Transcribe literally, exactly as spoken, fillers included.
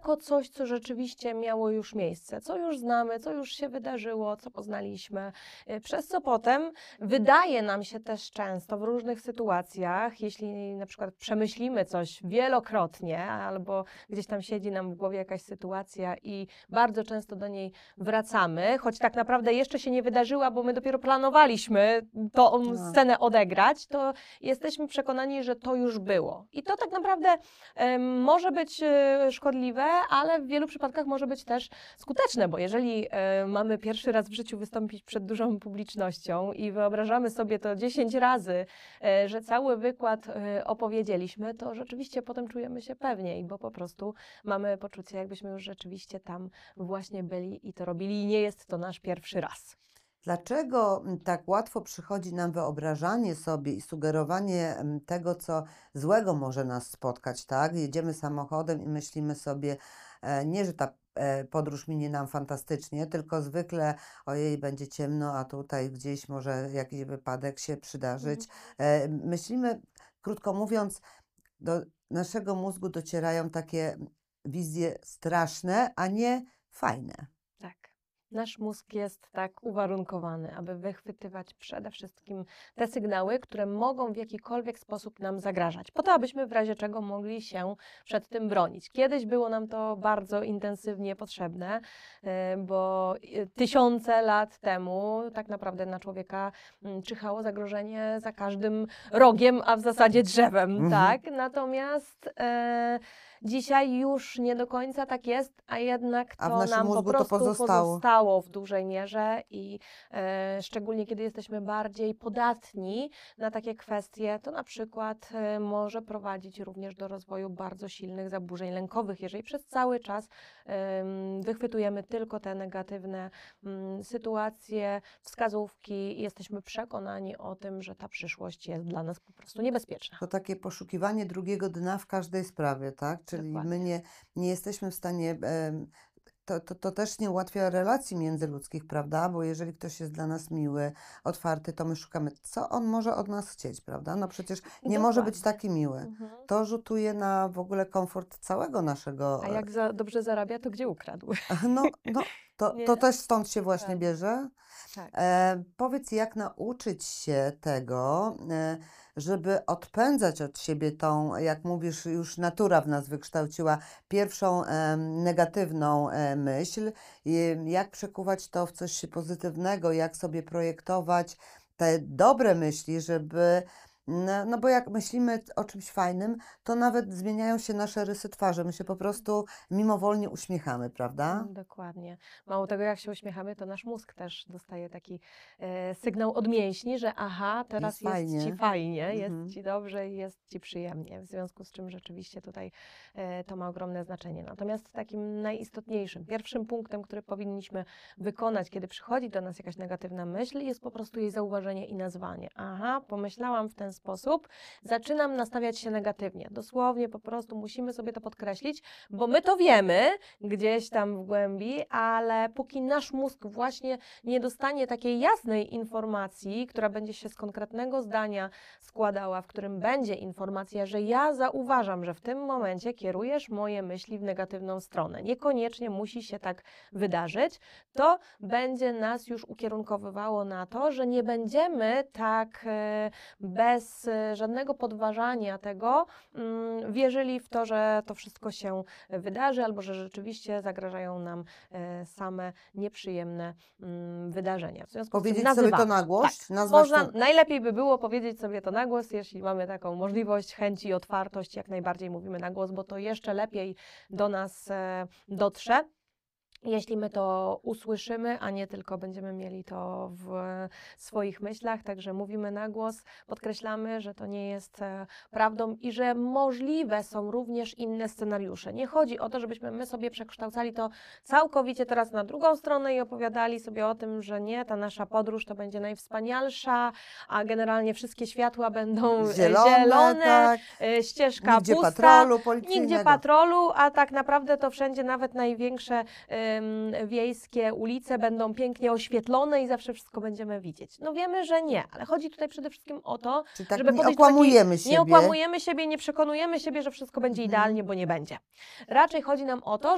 jako coś, co rzeczywiście miało już miejsce, co już znamy, co już się wydarzyło, co poznaliśmy, przez co potem wydaje nam się też często w różnych sytuacjach, jeśli na przykład przemyślimy coś wielokrotnie albo gdzieś tam siedzi nam w głowie jakaś sytuacja i bardzo często do niej wracamy, choć tak naprawdę jeszcze się nie wydarzyła, bo my dopiero planowaliśmy tą No. scenę odegrać, to jesteśmy przekonani, że to już było. I to tak naprawdę em, może być e, szkodliwe, ale w wielu przypadkach może być też skuteczne, bo jeżeli e, mamy pierwszy raz w życiu wystąpić przed dużą publicznością i wyobrażamy sobie to dziesięć razy, e, że cały wykład e, opowiedzieliśmy, to rzeczywiście potem czujemy się pewniej, bo po prostu mamy poczucie, jakbyśmy już rzeczywiście tam właśnie byli i to robili i nie jest to nasz pierwszy raz. Dlaczego tak łatwo przychodzi nam wyobrażanie sobie i sugerowanie em, tego, co złego może nas spotkać, tak? Jedziemy samochodem i myślimy sobie, e, nie, że ta e, podróż minie nam fantastycznie, tylko zwykle ojej, będzie ciemno, a tutaj gdzieś może jakiś wypadek się przydarzyć. E, myślimy, krótko mówiąc, do naszego mózgu docierają takie wizje straszne, a nie fajne. Tak. Nasz mózg jest tak uwarunkowany, aby wychwytywać przede wszystkim te sygnały, które mogą w jakikolwiek sposób nam zagrażać, po to, abyśmy w razie czego mogli się przed tym bronić. Kiedyś było nam to bardzo intensywnie potrzebne, e, bo e, tysiące lat temu tak naprawdę na człowieka m, czyhało zagrożenie za każdym rogiem, a w zasadzie drzewem, Mhm. tak? Natomiast e, dzisiaj już nie do końca tak jest, a jednak A w to naszym nam po mózgu to prostu pozostało. pozostało w dużej mierze i e, szczególnie kiedy jesteśmy bardziej podatni na takie kwestie, to na przykład e, może prowadzić również do rozwoju bardzo silnych zaburzeń lękowych, jeżeli przez cały czas em, wychwytujemy tylko te negatywne mm, sytuacje, wskazówki i jesteśmy przekonani o tym, że ta przyszłość jest dla nas po prostu niebezpieczna. To takie poszukiwanie drugiego dna w każdej sprawie, tak? Czyli Dokładnie. my nie, nie jesteśmy w stanie, em, to, to, to też nie ułatwia relacji międzyludzkich, prawda? Bo jeżeli ktoś jest dla nas miły, otwarty, to my szukamy, co on może od nas chcieć, prawda? No przecież nie może być Dokładnie. taki miły. Mhm. To rzutuje na w ogóle komfort całego naszego. A jak za dobrze zarabia, to gdzie ukradł? No, no to, Nie, to też stąd się właśnie dokładnie. bierze. Tak. E, powiedz, jak nauczyć się tego, e, żeby odpędzać od siebie tą, jak mówisz, już natura w nas wykształciła pierwszą e, negatywną e, myśl, i jak przekuwać to w coś pozytywnego, jak sobie projektować te dobre myśli, żeby, no, no bo jak myślimy o czymś fajnym, to nawet zmieniają się nasze rysy twarzy, my się po prostu mimowolnie uśmiechamy, prawda? Mm, Dokładnie. Mało tego, jak się uśmiechamy, to nasz mózg też dostaje taki e, sygnał od mięśni, że aha, teraz jest, fajnie. ci fajnie, jest Mhm. ci dobrze i jest ci przyjemnie. W związku z czym rzeczywiście tutaj e, to ma ogromne znaczenie. Natomiast takim najistotniejszym, pierwszym punktem, który powinniśmy wykonać, kiedy przychodzi do nas jakaś negatywna myśl, jest po prostu jej zauważenie i nazwanie. Aha, pomyślałam w ten sposób, zaczynam nastawiać się negatywnie. Dosłownie po prostu musimy sobie to podkreślić, bo my to wiemy gdzieś tam w głębi, ale póki nasz mózg właśnie nie dostanie takiej jasnej informacji, która będzie się z konkretnego zdania składała, w którym będzie informacja, że ja zauważam, że w tym momencie kierujesz moje myśli w negatywną stronę. Niekoniecznie musi się tak wydarzyć, to będzie nas już ukierunkowywało na to, że nie będziemy tak e, bez e, żadnego podważania tego mm, wierzyli w to, że to wszystko się wydarzy, albo że rzeczywiście zagrażają nam e, same nieprzyjemne mm, wydarzenia. W związku Powiedzieć z tym sobie to nazywamy. na głos? Tak. Nazwać Można, to... najlepiej by było powiedzieć sobie to na głos, jeśli mamy taką możliwość, chęć i otwartość, jak najbardziej mówimy na głos, bo to jeszcze lepiej do nas e, dotrze. Jeśli my to usłyszymy, a nie tylko będziemy mieli to w swoich myślach, także mówimy na głos, podkreślamy, że to nie jest e, prawdą i że możliwe są również inne scenariusze. Nie chodzi o to, żebyśmy my sobie przekształcali to całkowicie teraz na drugą stronę i opowiadali sobie o tym, że nie, ta nasza podróż to będzie najwspanialsza, a generalnie wszystkie światła będą e, Zielone, zielone tak. e, ścieżka Nigdzie pusta, patrolu policyjnego. nigdzie patrolu, a tak naprawdę to wszędzie nawet największe em, wiejskie ulice będą pięknie oświetlone i zawsze wszystko będziemy widzieć. No wiemy, że nie, ale chodzi tutaj przede wszystkim o to, Czyli tak żeby nie podejść do okłamujemy takiej, siebie. nie okłamujemy siebie, nie przekonujemy siebie, że wszystko będzie Mhm. idealnie, bo nie będzie. Raczej chodzi nam o to,